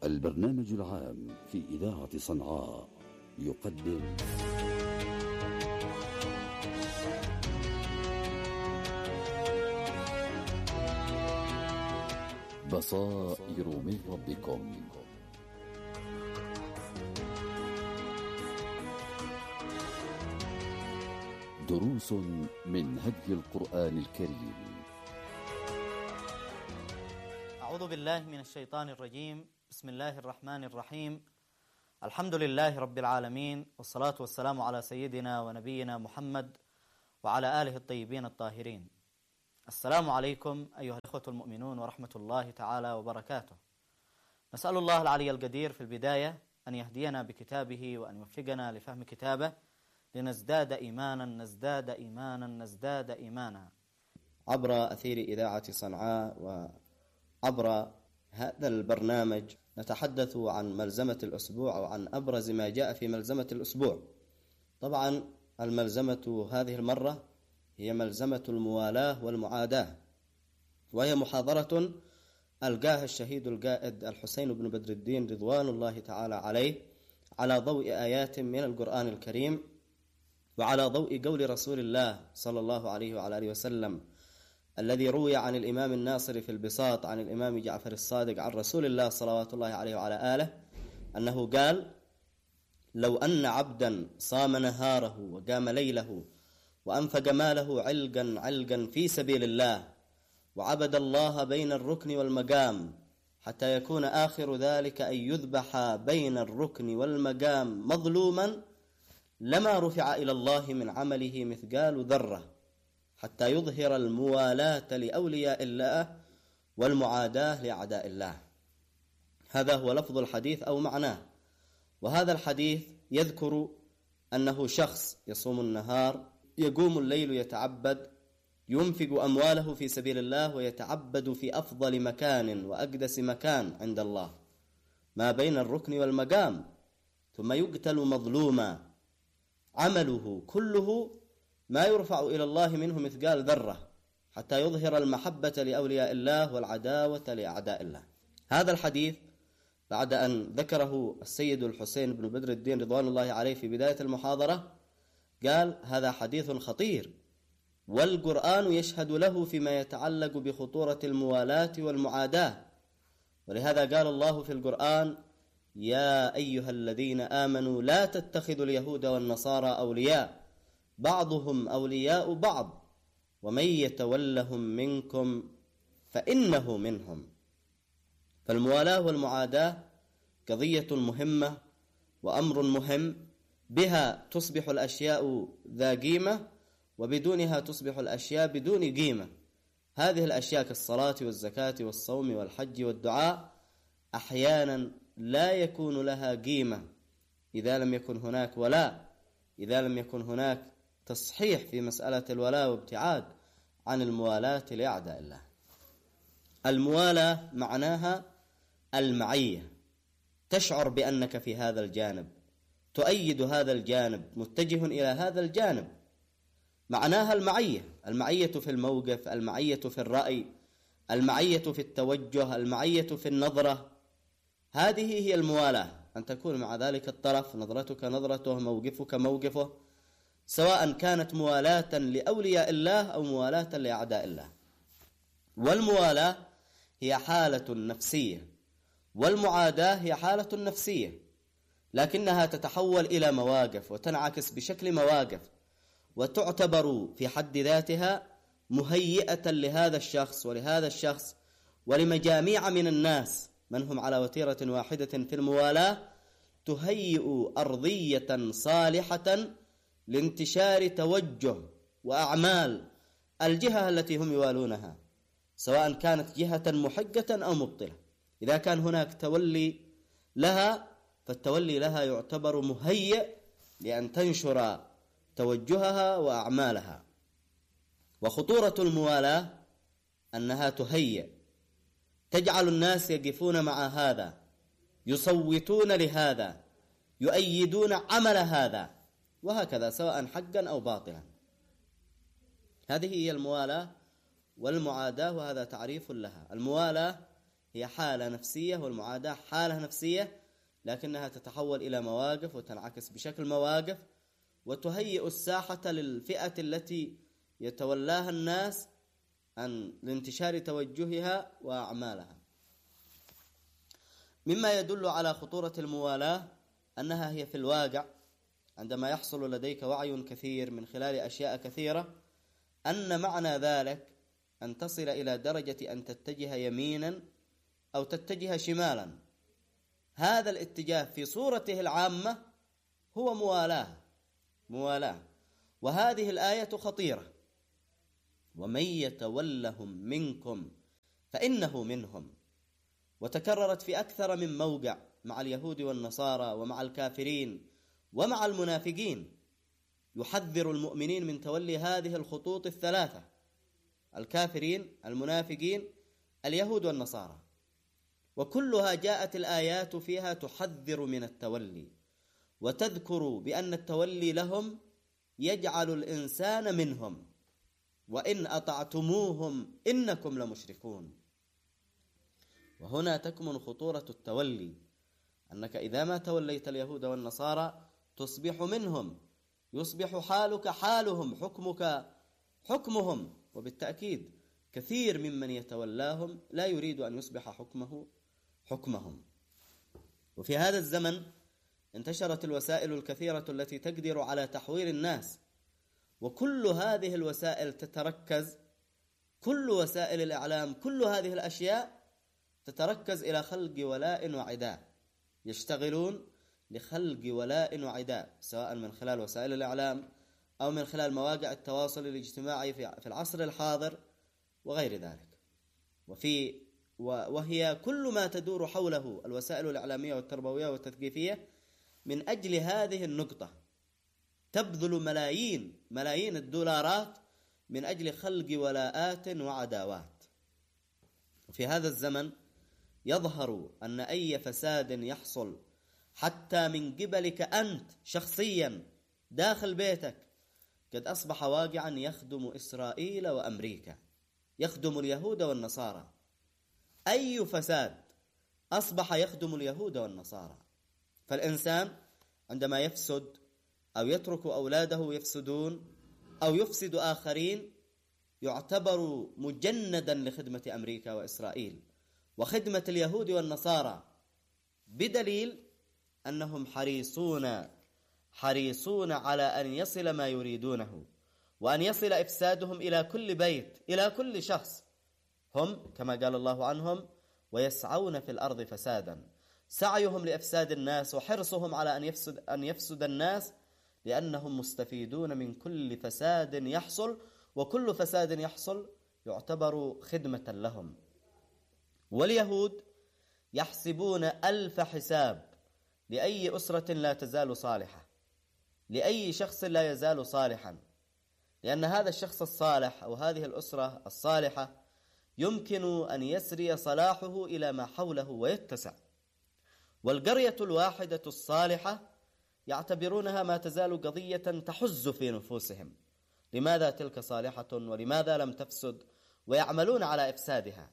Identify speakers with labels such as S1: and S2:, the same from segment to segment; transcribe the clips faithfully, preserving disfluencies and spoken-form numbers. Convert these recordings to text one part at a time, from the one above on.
S1: البرنامج العام في إذاعة صنعاء يقدم بصائر من ربكم. دروس من هدي القرآن الكريم.
S2: أعوذ بالله من الشيطان الرجيم. بسم الله الرحمن الرحيم. الحمد لله رب العالمين، والصلاة والسلام على سيدنا ونبينا محمد وعلى آله الطيبين الطاهرين. السلام عليكم أيها الإخوة المؤمنون ورحمة الله تعالى وبركاته. نسأل الله العلي القدير في البداية أن يهدينا بكتابه وأن يوفقنا لفهم كتابه لنزداد إيمانا نزداد إيمانا نزداد إيمانا
S3: عبر أثير إذاعة صنعاء وعبر هذا البرنامج. نتحدث عن ملزمة الأسبوع أو عن أبرز ما جاء في ملزمة الأسبوع. طبعا الملزمة هذه المرة هي ملزمة الموالاة والمعاداة، وهي محاضرة ألقاها الشهيد القائد الحسين بن بدر الدين رضوان الله تعالى عليه على ضوء آيات من القرآن الكريم، وعلى ضوء قول رسول الله صلى الله عليه وعلى آله وسلم الذي روي عن الإمام الناصر في البساط عن الإمام جعفر الصادق عن رسول الله صلوات الله عليه وعلى آله أنه قال: لو أن عبدا صام نهاره وقام ليله وأنفق ماله علقا علقا في سبيل الله وعبد الله بين الركن والمقام حتى يكون آخر ذلك أن يذبح بين الركن والمقام مظلوما، لما رفع إلى الله من عمله مثقال ذرة حتى يظهر الموالاة لأولياء الله والمعاداة لأعداء الله. هذا هو لفظ الحديث أو معناه. وهذا الحديث يذكر أنه شخص يصوم النهار، يقوم الليل يتعبد، ينفق أمواله في سبيل الله ويتعبد في أفضل مكان وأقدس مكان عند الله ما بين الركن والمقام، ثم يقتل مظلوما، عمله كله ما يرفع إلى الله منه مثقال ذرة حتى يظهر المحبة لأولياء الله والعداوة لأعداء الله. هذا الحديث بعد أن ذكره السيد الحسين بن بدر الدين رضوان الله عليه في بداية المحاضرة قال: هذا حديث خطير، والقرآن يشهد له فيما يتعلق بخطورة الموالاة والمعاداة. ولهذا قال الله في القرآن: يا أيها الذين آمنوا لا تتخذوا اليهود والنصارى أولياء بعضهم أولياء بعض ومن يتولهم منكم فإنه منهم. فالموالاة والمعاداة قضية مهمة وأمر مهم، بها تصبح الأشياء ذا قيمة، وبدونها تصبح الأشياء بدون قيمة. هذه الأشياء كالصلاة والزكاة والصوم والحج والدعاء أحيانا لا يكون لها قيمة إذا لم يكن هناك ولاء، إذا لم يكن هناك تصحيح في مسألة الولاء وابتعاد عن الموالاة لأعداء الله. الموالاة معناها المعية، تشعر بأنك في هذا الجانب، تؤيد هذا الجانب، متجه إلى هذا الجانب. معناها المعية، المعية في الموقف، المعية في الرأي، المعية في التوجه، المعية في النظرة. هذه هي الموالاة، أن تكون مع ذلك الطرف، نظرتك نظرته، موقفك موقفه، سواء كانت موالاة لأولياء الله أو موالاة لأعداء الله. والموالاة هي حالة نفسية، والمعاداة هي حالة نفسية، لكنها تتحول إلى مواقف وتنعكس بشكل مواقف، وتعتبر في حد ذاتها مهيئة لهذا الشخص ولهذا الشخص ولمجاميع من الناس من هم على وتيرة واحدة في الموالاة، تهيئ أرضية صالحة لانتشار توجه وأعمال الجهة التي هم يوالونها، سواء كانت جهة محجة أو مبطلة. إذا كان هناك تولي لها، فالتولي لها يعتبر مهيئ لأن تنشر توجهها وأعمالها. وخطورة الموالاة أنها تهيئ، تجعل الناس يقفون مع هذا، يصوتون لهذا، يؤيدون عمل هذا، وهكذا سواء حقا أو باطلا. هذه هي الموالاة والمعاداة، وهذا تعريف لها. الموالاة هي حالة نفسية، والمعاداة حالة نفسية، لكنها تتحول إلى مواقف وتنعكس بشكل مواقف، وتهيئ الساحة للفئة التي يتولاها الناس عن لانتشار توجهها وأعمالها. مما يدل على خطورة الموالاة أنها هي في الواقع عندما يحصل لديك وعي كثير من خلال أشياء كثيرة، أن معنى ذلك أن تصل إلى درجة أن تتجه يمينا أو تتجه شمالا. هذا الاتجاه في صورته العامة هو موالاة موالاة وهذه الآية خطيرة: ومن يتولهم منكم فإنه منهم. وتكررت في أكثر من موقع مع اليهود والنصارى ومع الكافرين ومع المنافقين، يحذر المؤمنين من تولي هذه الخطوط الثلاثة: الكافرين، المنافقين، اليهود والنصارى. وكلها جاءت الآيات فيها تحذر من التولي، وتذكر بأن التولي لهم يجعل الإنسان منهم، وإن أطعتموهم إنكم لمشركون. وهنا تكمن خطورة التولي، أنك إذا ما توليت اليهود والنصارى تصبح منهم، يصبح حالك حالهم، حكمك حكمهم. وبالتأكيد كثير ممن يتولاهم لا يريد أن يصبح حكمه حكمهم. وفي هذا الزمن انتشرت الوسائل الكثيرة التي تقدر على تحوير الناس، وكل هذه الوسائل تتركز، كل وسائل الإعلام، كل هذه الأشياء تتركز إلى خلق ولاء وعداء. يشتغلون لخلق ولاء وعداء، سواء من خلال وسائل الإعلام أو من خلال مواقع التواصل الاجتماعي في العصر الحاضر وغير ذلك. وفي وهي كل ما تدور حوله الوسائل الإعلامية والتربوية والتثقيفية من أجل هذه النقطة، تبذل ملايين ملايين الدولارات من أجل خلق ولاءات وعداوات. وفي هذا الزمن يظهر أن أي فساد يحصل حتى من قبلك أنت شخصيا داخل بيتك قد أصبح واقعا يخدم إسرائيل وأمريكا، يخدم اليهود والنصارى. أي فساد أصبح يخدم اليهود والنصارى. فالإنسان عندما يفسد أو يترك أولاده يفسدون أو يفسد آخرين يعتبر مجندا لخدمة أمريكا وإسرائيل وخدمة اليهود والنصارى، بدليل أنهم حريصون حريصون على أن يصل ما يريدونه، وأن يصل إفسادهم إلى كل بيت، إلى كل شخص. هم كما قال الله عنهم: ويسعون في الأرض فسادا. سعيهم لإفساد الناس وحرصهم على أن يفسد, أن يفسد الناس، لأنهم مستفيدون من كل فساد يحصل، وكل فساد يحصل يعتبر خدمة لهم. واليهود يحسبون ألف حساب لأي أسرة لا تزال صالحة، لأي شخص لا يزال صالحا، لأن هذا الشخص الصالح أو هذه الأسرة الصالحة يمكن أن يسري صلاحه إلى ما حوله ويتسع. والقرية الواحدة الصالحة يعتبرونها ما تزال قضية تحز في نفوسهم: لماذا تلك صالحة ولماذا لم تفسد؟ ويعملون على إفسادها.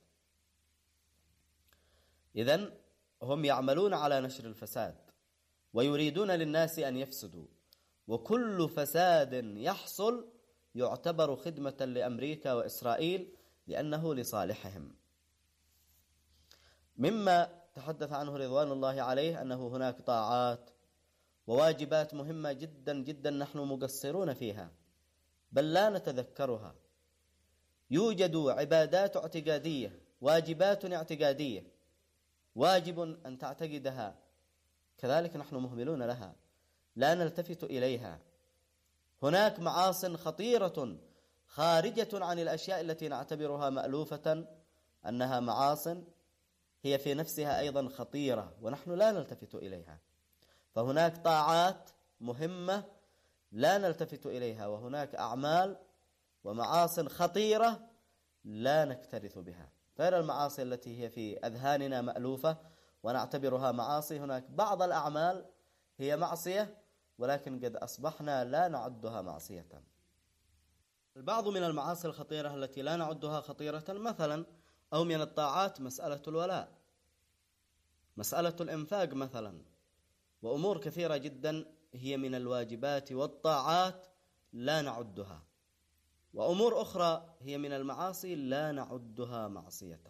S3: إذن هم يعملون على نشر الفساد ويريدون للناس أن يفسدوا، وكل فساد يحصل يعتبر خدمة لأمريكا وإسرائيل لأنه لصالحهم. مما تحدث عنه رضوان الله عليه أنه هناك طاعات وواجبات مهمة جدا جدا نحن مقصرون فيها، بل لا نتذكرها. يوجد عبادات اعتقادية، واجبات اعتقادية واجب أن تعتقدها، كذلك نحن مهملون لها، لا نلتفت إليها. هناك معاصٍ خطيرة خارجة عن الأشياء التي نعتبرها مألوفة أنها معاصٍ، هي في نفسها أيضا خطيرة ونحن لا نلتفت إليها. فهناك طاعات مهمة لا نلتفت إليها، وهناك أعمال ومعاصٍ خطيرة لا نكترث بها. غير المعاصي التي هي في أذهاننا مألوفة ونعتبرها معاصي، هناك بعض الأعمال هي معصية ولكن قد أصبحنا لا نعدها معصية. البعض من المعاصي الخطيرة التي لا نعدها خطيرة مثلا أو من الطاعات مسألة الولاء، مسألة الإنفاق مثلا، وأمور كثيرة جدا هي من الواجبات والطاعات لا نعدها، وأمور أخرى هي من المعاصي لا نعدها معصية،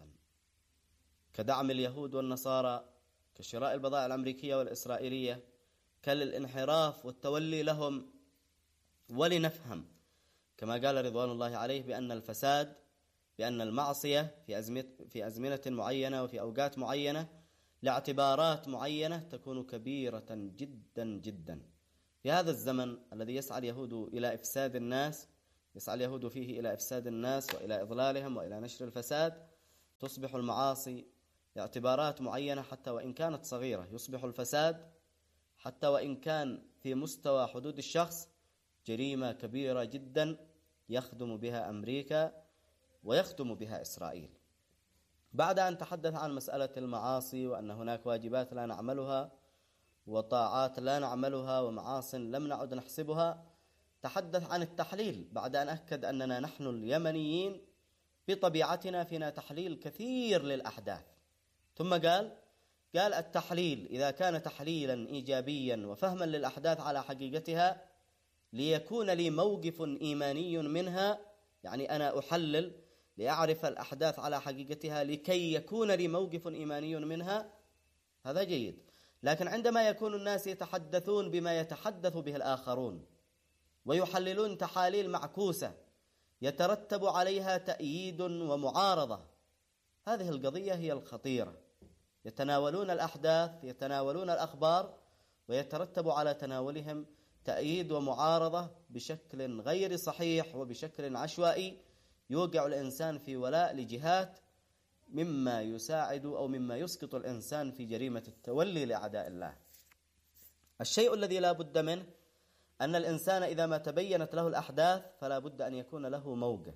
S3: كدعم اليهود والنصارى، كشراء البضائع الأمريكية والإسرائيلية، كالانحراف والتولي لهم. ولنفهم كما قال رضوان الله عليه بأن الفساد، بأن المعصية في في أزمنة معينة وفي أوقات معينة لاعتبارات معينة تكون كبيرة جدا جدا. في هذا الزمن الذي يسعى اليهود إلى إفساد الناس، يسعى اليهود فيه إلى إفساد الناس وإلى إضلالهم وإلى نشر الفساد، تصبح المعاصي لاعتبارات معينة حتى وإن كانت صغيرة، يصبح الفساد حتى وإن كان في مستوى حدود الشخص جريمة كبيرة جدا يخدم بها أمريكا ويخدم بها إسرائيل. بعد أن تحدث عن مسألة المعاصي وأن هناك واجبات لا نعملها وطاعات لا نعملها ومعاصي لم نعد نحسبها، تحدث عن التحليل بعد أن أكد أننا نحن اليمنيين بطبيعتنا فينا تحليل كثير للأحداث. ثم قال قال التحليل إذا كان تحليلا إيجابيا وفهما للأحداث على حقيقتها ليكون لي موقف إيماني منها، يعني أنا أحلل لأعرف الأحداث على حقيقتها لكي يكون لي موقف إيماني منها، هذا جيد. لكن عندما يكون الناس يتحدثون بما يتحدث به الآخرون ويحللون تحاليل معكوسة يترتب عليها تأييد ومعارضة، هذه القضية هي الخطيرة. يتناولون الأحداث، يتناولون الأخبار، ويترتب على تناولهم تأييد ومعارضة بشكل غير صحيح وبشكل عشوائي يوقع الإنسان في ولاء لجهات، مما يساعد أو مما يسقط الإنسان في جريمة التولي لأعداء الله. الشيء الذي لا بد منه أن الإنسان إذا ما تبينت له الأحداث فلا بد أن يكون له موقف،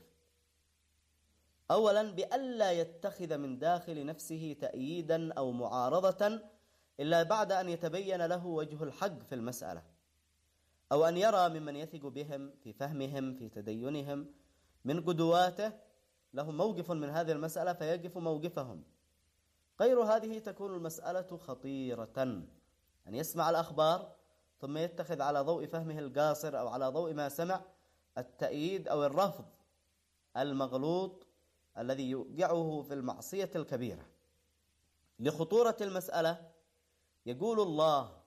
S3: أولا بألا يتخذ من داخل نفسه تأييدا أو معارضة إلا بعد أن يتبين له وجه الحق في المسألة، أو أن يرى ممن يثق بهم في فهمهم في تدينهم من قدواته لهم موقف من هذه المسألة فيقف موقفهم. غير هذه تكون المسألة خطيرة، أن يسمع الأخبار ثم يتخذ على ضوء فهمه القاصر أو على ضوء ما سمع التأييد أو الرفض المغلوط الذي يوقعه في المعصية الكبيرة. لخطورة المسألة يقول الله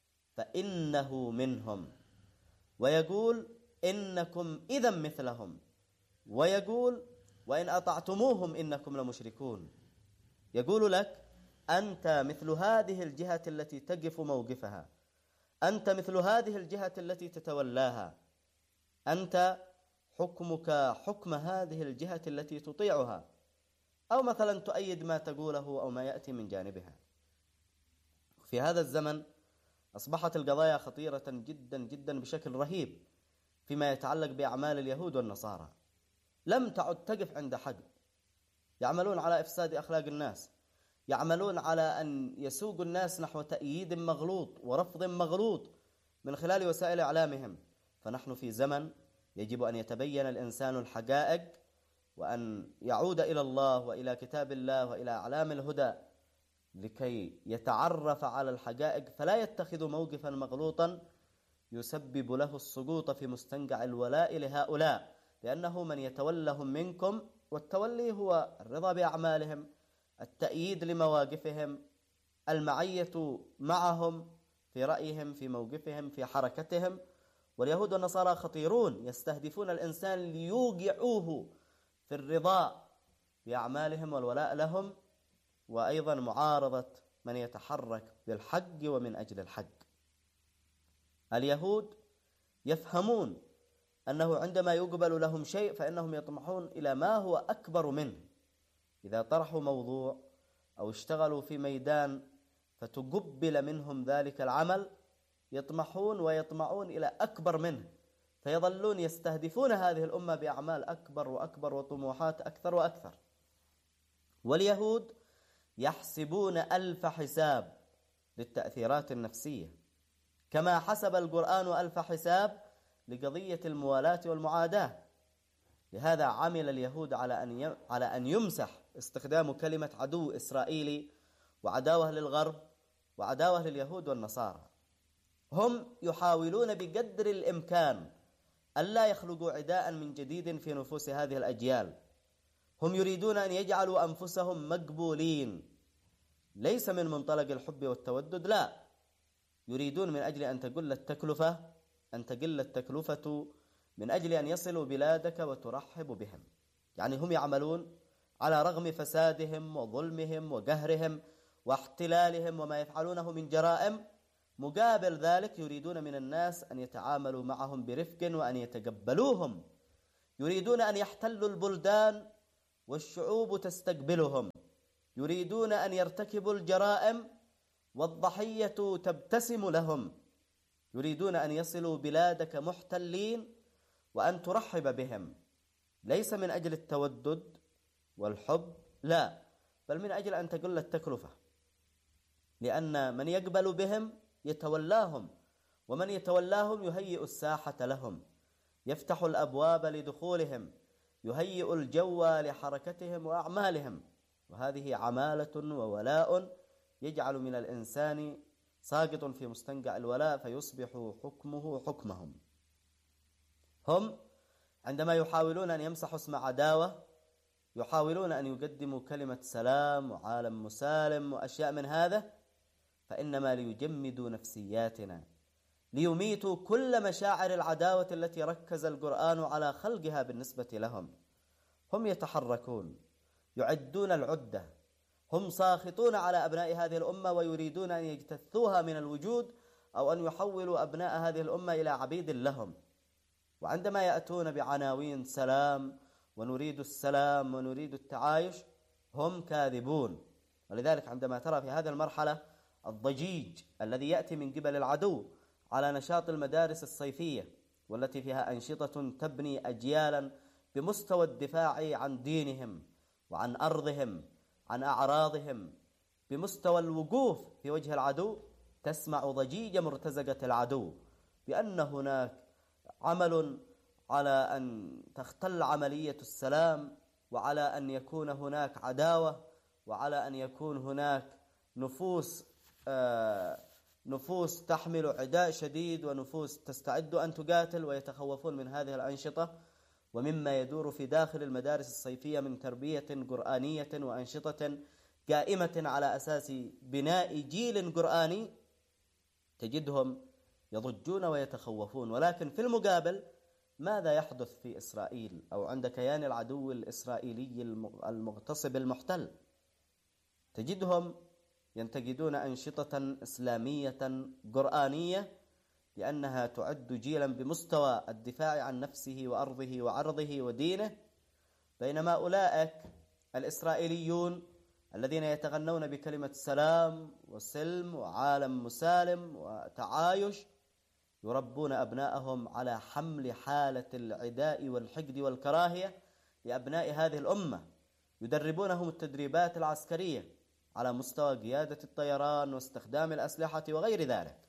S3: فإنه منهم، ويقول إنكم إذا مثلهم، ويقول وإن أطعتموهم إنكم لمشركون. يقول لك أنت مثل هذه الجهة التي تقف موقفها، أنت مثل هذه الجهة التي تتولاها، أنت حكمك حكم هذه الجهة التي تطيعها، أو مثلا تؤيد ما تقوله أو ما يأتي من جانبها. في هذا الزمن أصبحت القضايا خطيرة جدا جدا بشكل رهيب فيما يتعلق بأعمال اليهود والنصارى، لم تعد تقف عند حد. يعملون على إفساد أخلاق الناس، يعملون على أن يسوقوا الناس نحو تأييد مغلوط ورفض مغلوط من خلال وسائل إعلامهم. فنحن في زمن يجب أن يتبين الإنسان الحقائق وأن يعود إلى الله وإلى كتاب الله وإلى أعلام الهدى لكي يتعرف على الحقائق، فلا يتخذ موقفا مغلوطا يسبب له السقوط في مستنقع الولاء لهؤلاء، لأنه من يتولهم منكم، والتولي هو الرضا بأعمالهم، التأييد لمواقفهم، المعية معهم في رأيهم في موقفهم في حركتهم. واليهود والنصارى خطيرون، يستهدفون الإنسان ليوقعوه في الرضا بأعمالهم والولاء لهم، وأيضا معارضة من يتحرك بالحق ومن أجل الحق. اليهود يفهمون أنه عندما يقبل لهم شيء فإنهم يطمحون إلى ما هو أكبر منه. إذا طرحوا موضوع أو اشتغلوا في ميدان فتقبل منهم ذلك العمل يطمحون ويطمعون إلى أكبر منه، فيظلون يستهدفون هذه الأمة بأعمال أكبر وأكبر وطموحات أكثر وأكثر. واليهود يحسبون ألف حساب للتأثيرات النفسية، كما حسب القرآن ألف حساب لقضية الموالاة والمعاداة. لهذا عمل اليهود على أن على أن يمسح
S2: استخدام كلمة عدو إسرائيلي وعداوة للغرب وعداوة لليهود والنصارى. هم يحاولون بقدر الإمكان ألا يخلقوا عداء من جديد في نفوس هذه الأجيال. هم يريدون أن يجعلوا أنفسهم مقبولين، ليس من منطلق الحب والتودد، لا، يريدون من أجل أن تقل التكلفة أن تقل التكلفة من أجل أن يصلوا بلادك وترحب بهم. يعني هم يعملون على رغم فسادهم وظلمهم وقهرهم واحتلالهم وما يفعلونه من جرائم، مقابل ذلك يريدون من الناس أن يتعاملوا معهم برفق وأن يتقبلوهم. يريدون أن يحتلوا البلدان والشعوب تستقبلهم، يريدون أن يرتكبوا الجرائم والضحية تبتسم لهم، يريدون أن يصلوا بلادك محتلين وأن ترحب بهم، ليس من أجل التودد والحب، لا، بل من أجل أن تقل التكلفة، لأن من يقبل بهم يتولاهم، ومن يتولاهم يهيئ الساحة لهم، يفتح الأبواب لدخولهم، يهيئ الجو لحركتهم وأعمالهم. وهذه عمالة وولاء يجعل من الإنسان ساقط في مستنقع الولاء فيصبح حكمه حكمهم. هم عندما يحاولون أن يمسحوا اسم عداوة يحاولون أن يقدموا كلمة سلام وعالم مسالم وأشياء من هذا، فإنما ليجمدوا نفسياتنا، ليميتوا كل مشاعر العداوة التي ركز القرآن على خلقها بالنسبة لهم. هم يتحركون، يعدون العدة، هم ساخطون على أبناء هذه الأمة ويريدون أن يجتثوها من الوجود أو أن يحولوا أبناء هذه الأمة إلى عبيد لهم. وعندما يأتون بعناوين سلام ونريد السلام ونريد التعايش هم كاذبون. ولذلك عندما ترى في هذه المرحلة الضجيج الذي يأتي من قبل العدو على نشاط المدارس الصيفية والتي فيها أنشطة تبني أجيالا بمستوى الدفاع عن دينهم وعن أرضهم عن أعراضهم، بمستوى الوقوف في وجه العدو، تسمع ضجيج مرتزقة العدو بأن هناك عمل على أن تختل عملية السلام، وعلى أن يكون هناك عداوة، وعلى أن يكون هناك نفوس آه نفوس تحمل عداء شديد ونفوس تستعد أن تقاتل، ويتخوفون من هذه الأنشطة ومما يدور في داخل المدارس الصيفية من تربية قرآنية وأنشطة قائمة على أساس بناء جيل قرآني. تجدهم يضجون ويتخوفون. ولكن في المقابل ماذا يحدث في إسرائيل أو عند كيان العدو الإسرائيلي المغتصب المحتل؟ تجدهم ينتقدون أنشطة إسلامية قرآنية لأنها تعد جيلا بمستوى الدفاع عن نفسه وأرضه وعرضه ودينه، بينما أولئك الإسرائيليون الذين يتغنون بكلمة سلام وسلم وعالم مسالم وتعايش يربون أبناءهم على حمل حالة العداء والحقد والكراهية لأبناء هذه الأمة، يدربونهم التدريبات العسكرية على مستوى قيادة الطيران واستخدام الأسلحة وغير ذلك.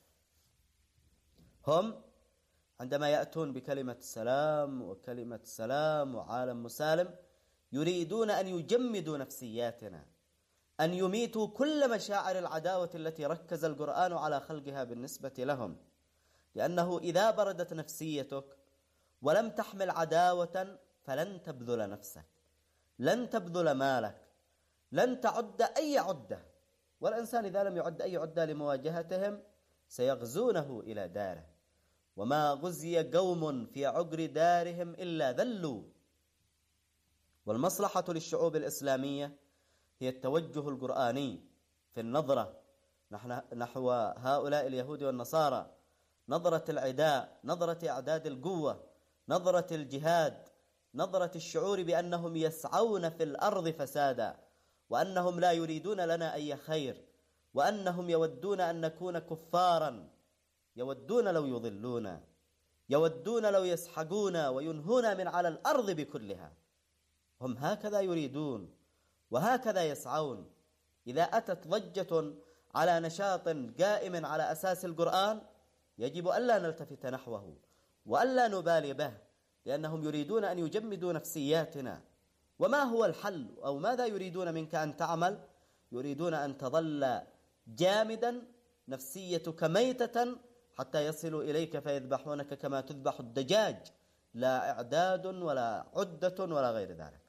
S2: هم عندما يأتون بكلمة سلام وكلمة سلام وعالم مسالم يريدون أن يجمدوا نفسياتنا، أن يميتوا كل مشاعر العداوة التي ركز القرآن على خلقها بالنسبة لهم، لأنه إذا بردت نفسيتك ولم تحمل عداوة فلن تبذل نفسك، لن تبذل مالك، لن تعد أي عدة. والإنسان إذا لم يعد أي عدة لمواجهتهم سيغزونه إلى داره، وما غزي قوم في عقر دارهم إلا ذلوا. والمصلحة للشعوب الإسلامية هي التوجه القرآني في النظرة نحو هؤلاء اليهود والنصارى، نظرة العداء، نظرة إعداد القوة، نظرة الجهاد، نظرة الشعور بأنهم يسعون في الأرض فسادا، وأنهم لا يريدون لنا أي خير، وأنهم يودون أن نكون كفارا، يودون لو يضلونا، يودون لو يسحقونا وينهونا من على الأرض بكلها. هم هكذا يريدون وهكذا يسعون. إذا أتت ضجة على نشاط قائم على أساس القرآن يجب ألا نلتفت نحوه وألا نبالي به، لأنهم يريدون أن يجمدوا نفسياتنا
S3: وما هو الحل أو ماذا يريدون منك أن تعمل؟ يريدون أن تظل جامدا، نفسيتك ميتة، حتى يصلوا إليك فيذبحونك كما تذبح الدجاج، لا إعداد ولا عدة ولا غير ذلك.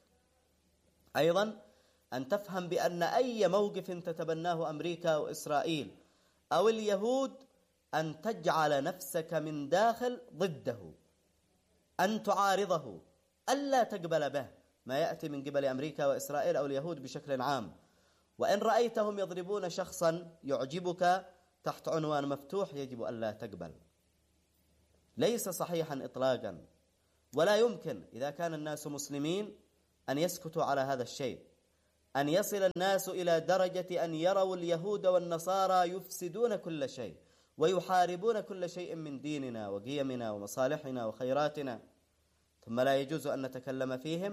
S3: أيضا أن تفهم بأن أي موقف تتبناه أمريكا وإسرائيل أو اليهود أن تجعل نفسك من داخل ضده، أن تعارضه، ألا تقبل به ما يأتي من قبل أمريكا وإسرائيل أو اليهود بشكل عام. وإن رأيتهم يضربون شخصا يعجبك تحت عنوان مفتوح، يجب ألا تقبل. ليس صحيحا إطلاقا، ولا يمكن إذا كان الناس مسلمين أن يسكتوا على هذا الشيء، أن يصل الناس إلى درجة أن يروا اليهود والنصارى يفسدون كل شيء ويحاربون كل شيء من ديننا وقيمنا ومصالحنا وخيراتنا، ثم لا يجوز أن نتكلم فيهم.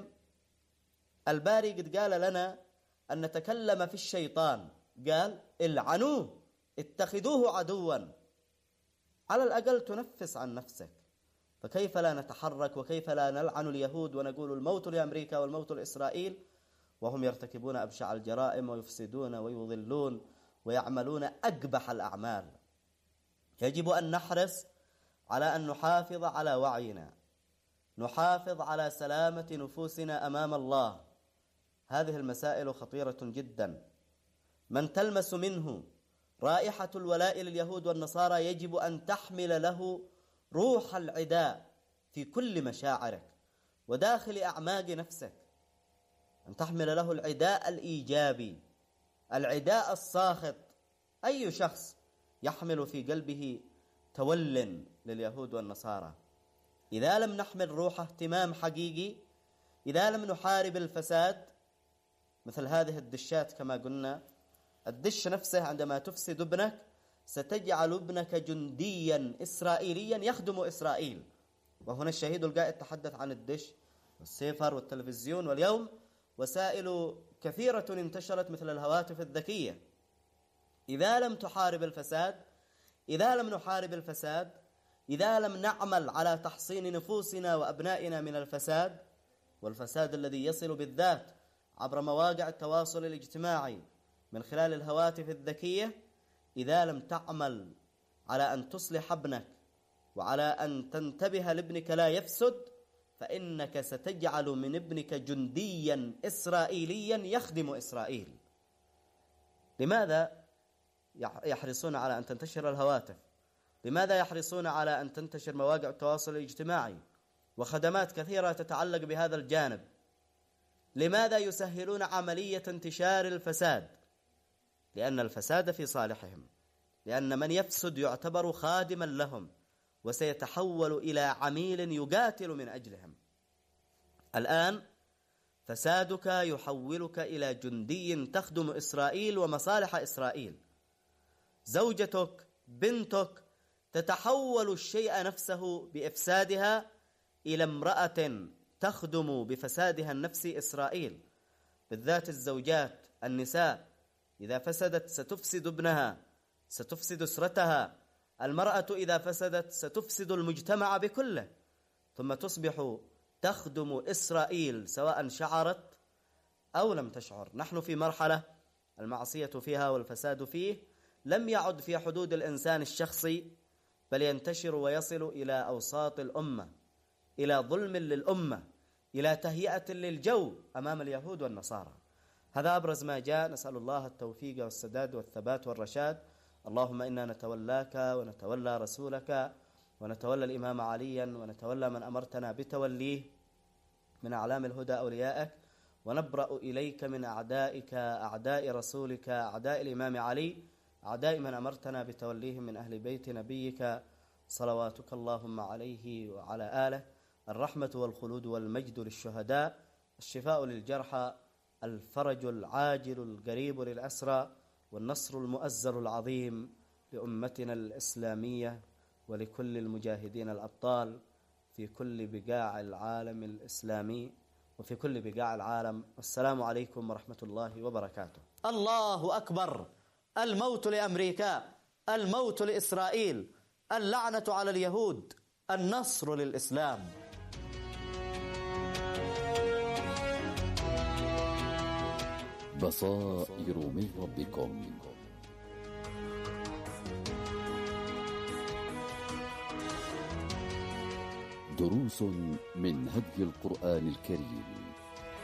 S3: الباري قد قال لنا أن نتكلم في الشيطان، قال العنوه، اتخذوه عدوا. على الأقل تنفس عن نفسك. فكيف لا نتحرك وكيف لا نلعن اليهود ونقول الموت لأمريكا والموت لإسرائيل وهم يرتكبون أبشع الجرائم ويفسدون ويضلون ويعملون أقبح الأعمال؟ يجب أن نحرص على أن نحافظ على وعينا، نحافظ على سلامة نفوسنا أمام الله. هذه المسائل خطيرة جدا. من تلمس منه رائحة الولاء لليهود والنصارى يجب أن تحمل له روح العداء في كل مشاعرك وداخل أعماق نفسك، أن تحمل له العداء الإيجابي، العداء الساخط. أي شخص يحمل في قلبه تول لليهود والنصارى، إذا لم نحمل روح اهتمام حقيقي، إذا لم نحارب الفساد، مثل هذه الدشات كما قلنا، الدش نفسه عندما تفسد ابنك ستجعل ابنك جنديا إسرائيليا يخدم إسرائيل. وهنا الشهيد القائد تحدث عن الدش والسيفر والتلفزيون، واليوم وسائل كثيرة انتشرت مثل الهواتف الذكية. إذا لم تحارب الفساد، إذا لم نحارب الفساد، إذا لم نعمل على تحصين نفوسنا وأبنائنا من الفساد، والفساد الذي يصل بالذات عبر مواقع التواصل الاجتماعي من خلال الهواتف الذكية، إذا لم تعمل على أن تصلح ابنك وعلى أن تنتبه لابنك لا يفسد، فإنك ستجعل من ابنك جنديا إسرائيليا يخدم إسرائيل. لماذا يحرصون على أن تنتشر الهواتف؟ لماذا يحرصون على أن تنتشر مواقع التواصل الاجتماعي وخدمات كثيرة تتعلق بهذا الجانب؟ لماذا يسهلون عملية انتشار الفساد؟ لأن الفساد في صالحهم، لأن من يفسد يعتبر خادما لهم وسيتحول إلى عميل يقاتل من أجلهم. الآن فسادك يحولك إلى جندي تخدم إسرائيل ومصالح إسرائيل. زوجتك، بنتك، تتحول الشيء نفسه بإفسادها إلى امرأة تخدم بفسادها النفسي إسرائيل. بالذات الزوجات، النساء، إذا فسدت ستفسد ابنها، ستفسد أسرتها. المرأة إذا فسدت ستفسد المجتمع بكله، ثم تصبح تخدم إسرائيل سواء شعرت أو لم تشعر. نحن في مرحلة المعصية فيها والفساد فيه لم يعد في حدود الإنسان الشخصي، بل ينتشر ويصل إلى أوساط الأمة، إلى ظلم للأمة، إلى تهيئة للجو أمام اليهود والنصارى. هذا أبرز ما جاء. نسأل الله التوفيق والسداد والثبات والرشاد. اللهم إنا نتولاك ونتولى رسولك ونتولى الإمام عليا ونتولى من أمرتنا بتوليه من أعلام الهدى أوليائك، ونبرأ إليك من أعدائك، أعداء رسولك، أعداء الإمام علي، أعداء من أمرتنا بتوليهم من أهل بيت نبيك صلواتك اللهم عليه وعلى آله. الرحمة والخلود والمجد للشهداء، الشفاء للجرحى، الفرج العاجل القريب للأسرى، والنصر المؤزر العظيم لأمتنا الإسلامية ولكل المجاهدين الأبطال في كل بقاع العالم الإسلامي وفي كل بقاع العالم. والسلام عليكم ورحمة الله وبركاته.
S2: الله أكبر. الموت لأمريكا، الموت لإسرائيل، اللعنة على اليهود، النصر للإسلام.
S1: بصائر من ربكم. دروس من هدي القرآن الكريم.